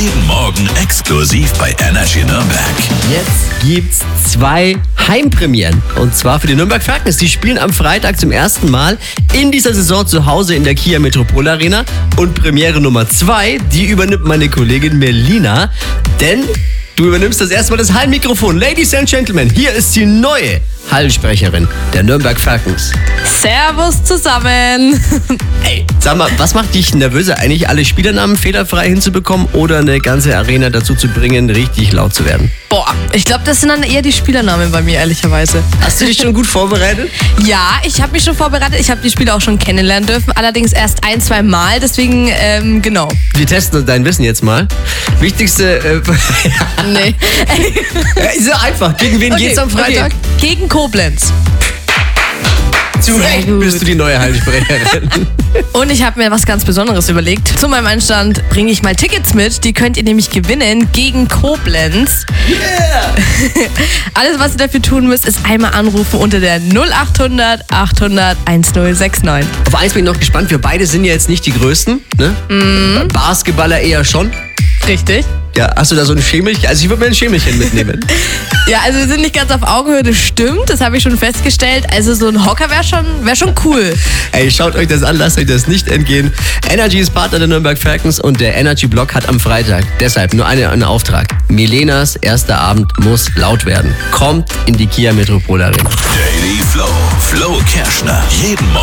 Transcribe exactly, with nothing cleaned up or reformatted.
Jeden Morgen exklusiv bei Energy Nürnberg. Jetzt gibt's zwei Heimpremieren. Und zwar für die Nürnberg Falcons. Die spielen am Freitag zum ersten Mal in dieser Saison zu Hause in der Kia Metropol Arena. Und Premiere Nummer zwei, die übernimmt meine Kollegin Melina. Denn du übernimmst das erste Mal das Hallmikrofon. Ladies and Gentlemen, hier ist die neue Hallsprecherin der Nürnberg Falcons. Servus zusammen. Ey, sag mal, was macht dich nervöser? Eigentlich alle Spielernamen fehlerfrei hinzubekommen oder eine ganze Arena dazu zu bringen, richtig laut zu werden? Boah, ich glaube, das sind dann eher die Spielernamen bei mir, ehrlicherweise. Hast du dich schon gut vorbereitet? Ja, ich habe mich schon vorbereitet. Ich habe die Spieler auch schon kennenlernen dürfen. Allerdings erst ein, zwei Mal. Deswegen, ähm, genau. Wir testen dein Wissen jetzt mal. Wichtigste... Äh, Nee. ja, ist ja einfach. Gegen wen Okay, geht's am Freitag? Okay. Gegen Koblenz. Zu Recht gut. bist du die neue Hallsprecherin. Und ich habe mir was ganz Besonderes überlegt. Zu meinem Einstand bringe ich mal Tickets mit. Die könnt ihr nämlich gewinnen gegen Koblenz. Yeah! Alles, was ihr dafür tun müsst, ist einmal anrufen unter der null acht hundert achthundert eins null sechs neun. Auf eins bin ich noch gespannt. Wir beide sind ja jetzt nicht die Größten. Ne? Mm. Basketballer eher schon. Richtig. Ja, hast du da so ein Schemelchen? Also ich würde mir ein Schemelchen mitnehmen. Ja, also wir sind nicht ganz auf Augenhöhe, das stimmt. Das habe ich schon festgestellt. Also so ein Hocker wäre schon, wär schon cool. Ey, schaut euch das an, lasst euch das nicht entgehen. Energy ist Partner der Nürnberg Falcons und der Energy Block hat am Freitag deshalb nur einen, einen Auftrag. Milenas erster Abend muss laut werden. Kommt in die Kia Metropol Arena. Daily Flow. Flo Kerschner. Jeden Morgen